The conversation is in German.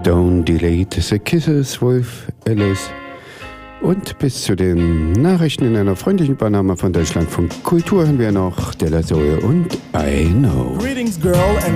Don't Delete the Kisses, Wolf Alice. Und bis zu den Nachrichten in einer freundlichen Übernahme von Deutschlandfunk Kultur hören wir noch Della Soul und I Know. Greetings, girl, and